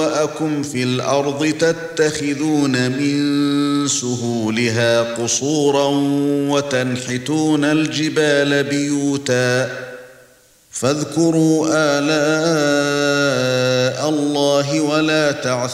وَأَكُمْ فِي الْأَرْضِ تَتَّخِذُونَ مِن سُهُولِهَا قُصُورًا وَتَنْحِتُونَ الْجِبَالَ بُيُوتًا فَاذْكُرُوا آلَاءَ اللَّهِ وَلَا تَعْثَوْا